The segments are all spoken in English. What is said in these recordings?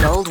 Gold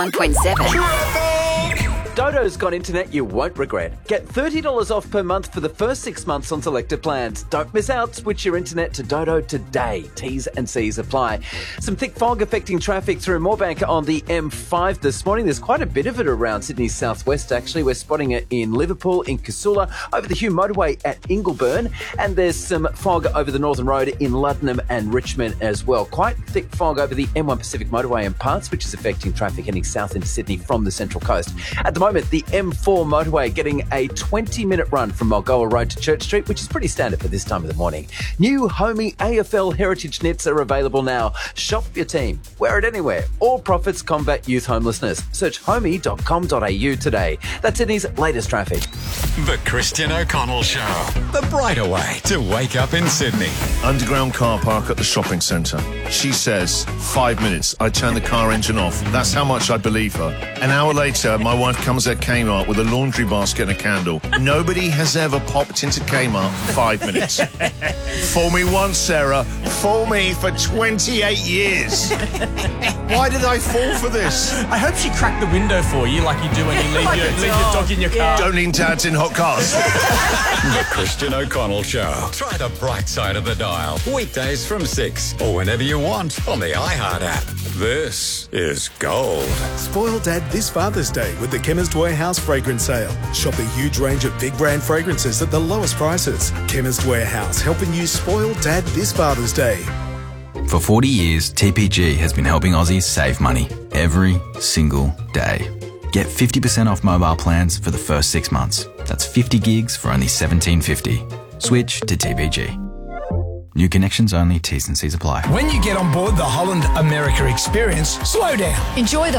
101.7. Dodo's got internet you won't regret. Get $30 off per month for the first 6 months on selected plans. Don't miss out. Switch your internet to Dodo today. T's and C's apply. Some thick fog affecting traffic through Moorebank on the M5 this morning. There's quite a bit of it around Sydney's southwest, actually. We're spotting it in Liverpool, in Casula, over the Hume Motorway at Ingleburn. And there's some fog over the Northern Road in Luddenham and Richmond as well. Quite thick fog over the M1 Pacific Motorway in parts, which is affecting traffic heading south into Sydney from the Central Coast. At the moment, the M4 motorway getting a 20-minute run from Mulgoa Road to Church Street, which is pretty standard for this time of the morning. New Homey AFL Heritage knits are available now. Shop your team. Wear it anywhere. All profits combat youth homelessness. Search homey.com.au today. That's Sydney's latest traffic. The Christian O'Connell Show. The brighter way to wake up in Sydney. Underground car park at the shopping centre. She says, 5 minutes, I turn the car engine off. That's how much I believe her. An hour later, my wife comes at Kmart with a laundry basket and a candle. Nobody has ever popped into Kmart 5 minutes. Fool me once, Sarah. Fool me for 28 years. Why did I fall for this? I hope she cracked the window for you like you do when you leave your dog in your car. Don't need dads in hot cars. The Christian O'Connell Show. Try the bright side of the dial. Weekdays from 6 or whenever you want on the iHeart app. This is Gold. Spoil Dad this Father's Day with the Chemist Warehouse fragrance sale. Shop a huge range of big brand fragrances at the lowest prices. Chemist Warehouse, helping you spoil Dad this Father's Day. For 40 years, TPG has been helping Aussies save money every single day. Get 50% off mobile plans for the first 6 months. That's 50 gigs for only $17.50. Switch to TPG. New connections only, T's and C's apply. When you get on board the Holland America experience, slow down. Enjoy the